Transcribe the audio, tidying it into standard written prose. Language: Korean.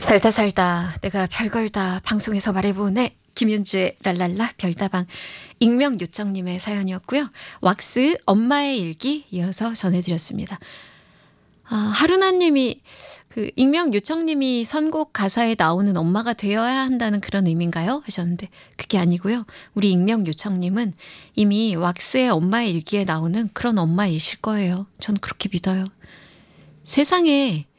살다 살다 내가 별걸 다 방송에서 말해보네. 김윤주의 랄랄라 별다방. 익명 요청님의 사연이었고요. 왁스 엄마의 일기 이어서 전해드렸습니다. 하루나님이 그 익명 요청님이 선곡 가사에 나오는 엄마가 되어야 한다는 그런 의미인가요? 하셨는데 그게 아니고요. 우리 익명 요청님은 이미 왁스의 엄마의 일기에 나오는 그런 엄마이실 거예요. 전 그렇게 믿어요. 세상에